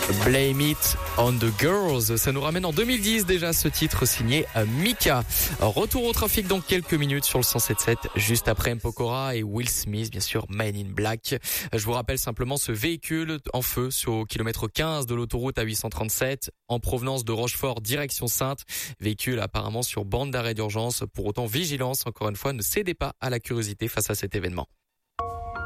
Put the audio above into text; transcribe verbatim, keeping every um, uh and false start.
Blame It on the Girls. Ça nous ramène en deux mille dix déjà, ce titre signé Mika. Retour au trafic dans quelques minutes sur le cent sept sept, juste après M. Pokora et Will Smith, bien sûr, Man in Black. Je vous rappelle simplement ce véhicule en feu sur au kilomètre quinze de l'autoroute A huit cent trente-sept en provenance de Rochefort, direction Saintes. Véhicule apparemment sur bande d'arrêt d'urgence. Pour autant, vigilance, encore une fois, ne cédez pas à la curiosité face à cet événement.